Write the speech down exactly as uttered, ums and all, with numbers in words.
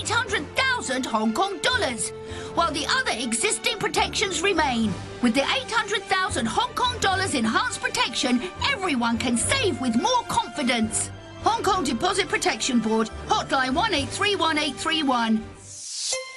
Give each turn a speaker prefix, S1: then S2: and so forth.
S1: eight hundred thousand Hong Kong dollars, while the other existing protections remain. With the eight hundred thousand Hong Kong dollars enhanced protection, everyone can save with more confidence. Hong Kong Deposit Protection Board, hotline one eight three one eight three one.